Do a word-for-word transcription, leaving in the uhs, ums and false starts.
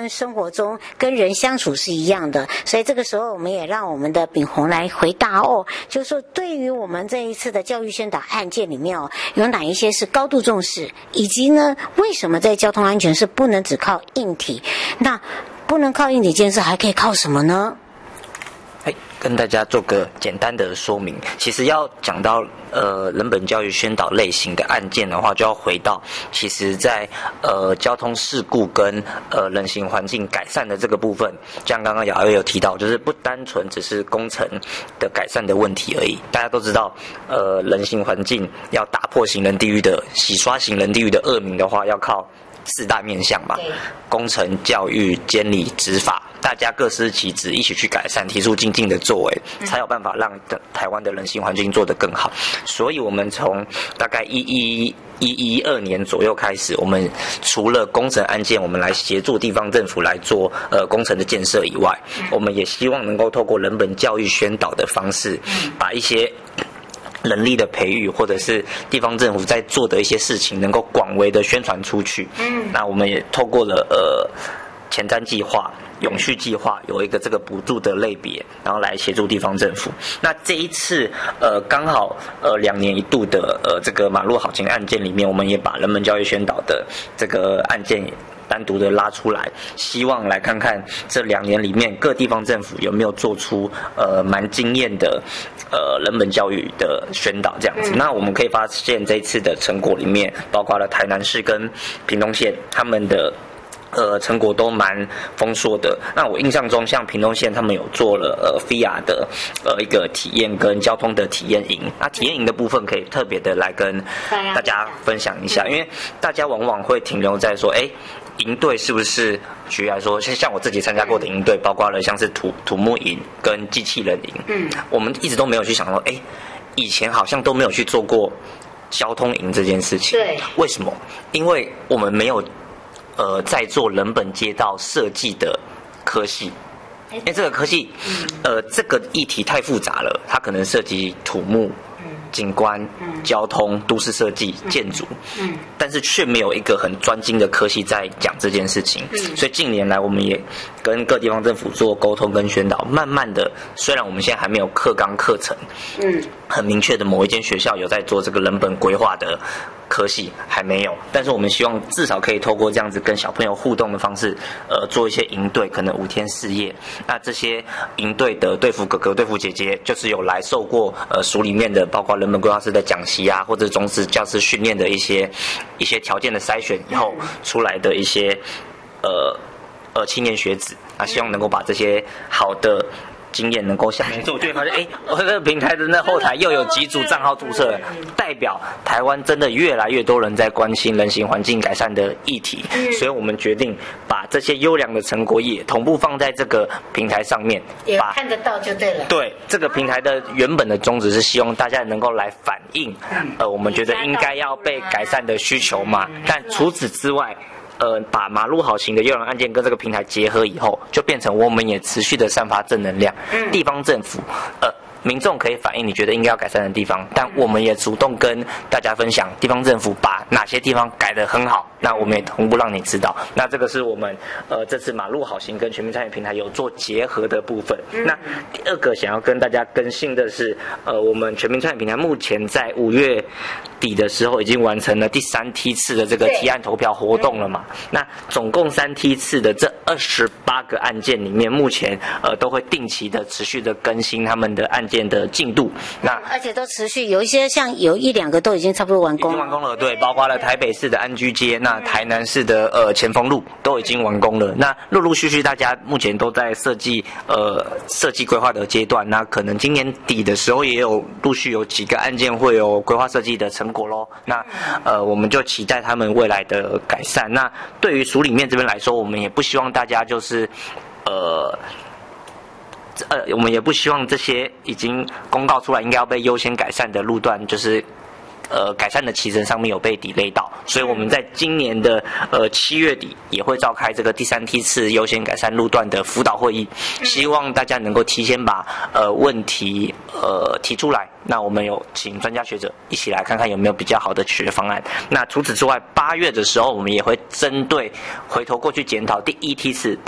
跟生活中跟人相处是一样的。所以这个时候我们也让我们的秉宏来回答哦，就是说对于我们这一次的教育宣导案件里面哦，有哪一些是高度重视，以及呢为什么在交通安全是不能只靠硬体，那不能靠硬体建设还可以靠什么呢？ 跟大家做个简单的说明。其实要讲到呃人本教育宣导类型的案件的话，就要回到其实在呃交通事故跟呃人行环境改善的这个部分，像刚刚雅薇有提到，就是不单纯只是工程的改善的问题而已。大家都知道，呃人行环境要打破行人地狱的洗刷行人地狱的恶名的话，要靠四大面向嘛，工程、教育、监理、执法，大家各司其职，一起去改善，提出精进的作为，才有办法让台湾的人行环境做得更好。所以我们从大概一一一一二年左右开始，我们除了工程案件，我们来协助地方政府来做呃工程的建设以外，我们也希望能够透过人本教育宣导的方式，把一些人力的培育，或者是地方政府在做的一些事情，能够广为的宣传出去。嗯，那我们也透过了呃前瞻计划、永续计划，有一个这个补助的类别，然后来协助地方政府。那这一次呃刚好呃两年一度的呃这个马路好行案件里面，我们也把人本教育宣导的这个案件单独的拉出来，希望来看看这两年里面各地方政府有没有做出呃蛮惊艳的呃人本教育的宣导这样子。那我们可以发现这一次的成果里面，包括了台南市跟屏东县他们的呃，成果都蛮丰硕的。那我印象中，像屏东县他们有做了呃 V R 的呃一个体验跟交通的体验营。那体验营的部分可以特别的来跟大家分享一下，因为大家往往会停留在说，哎，营队是不是？举例来说，像我自己参加过的营队，包括了像是土土木营跟机器人营，嗯，我们一直都没有去想说，哎，以前好像都没有去做过交通营这件事情。 对， 为什么？因为我们没有。呃，在做人本街道设计的科系，因为这个科系，呃，这个议题太复杂了，它可能涉及土木、景观、交通、都市设计、建筑，但是却没有一个很专精的科系在讲这件事情。所以近年来，我们也跟各地方政府做沟通跟宣导，慢慢的，虽然我们现在还没有课纲课程，嗯，很明确的某一间学校有在做这个人本规划的科系还没有，但是我们希望至少可以透过这样子跟小朋友互动的方式，呃，做一些营队，可能五天四夜。那这些营队的队服哥哥、队服姐姐，就是有来受过呃署里面的包括人本规划师的讲习啊，或者种子教师训练的一些一些条件的筛选以后出来的一些呃呃青年学子啊，希望能够把这些好的经验能够下面做，我就会发现，哎，我这个平台的那后台又有几组账号注册了，代表台湾真的越来越多人在关心人行环境改善的议题，所以我们决定把这些优良的成果也同步放在这个平台上面， 也看得到就对了。 对，这个平台的原本的宗旨是希望大家能够来反映，呃，我们觉得应该要被改善的需求嘛，但除此之外。呃，把马路好行的优良案件跟这个平台结合以后，就变成我们也持续的散发正能量。嗯、地方政府，呃，民众可以反映你觉得应该要改善的地方，但我们也主动跟大家分享，地方政府把哪些地方改得很好，那我们也同步让你知道。那这个是我们呃这次马路好行跟全民参与平台有做结合的部分。嗯、那第二个想要跟大家更新的是，呃，我们全民参与平台目前在五月底的时候已经完成了第三梯次的这个提案投票活动了嘛？那总共三梯次的这二十八个案件里面，目前呃都会定期的持续的更新他们的案件的进度。那而且都持续，有一些像有一两个都已经差不多完工了。 已经完工了，对，包括了台北市的安居街，那台南市的呃前锋路都已经完工了。那陆陆续续大家目前都在设计呃设计规划的阶段，那可能今年底的时候也有陆续有几个案件会有规划设计的成果咯。那呃我们就期待他们未来的改善。那对于署里面这边来说，我们也不希望大家就是呃呃我们也不希望这些已经公告出来应该要被优先改善的路段就是呃改善的期程上面有被 delay 到，所以我们在今年的呃七月底也会召开这个第三梯次优先改善路段的辅导会议，希望大家能够提前把呃问题呃提出来。那我们有请专家学者一起来看看有没有比较好的解决方案。那除此之外，八月的时候我们也会针对回头过去检讨第一梯次。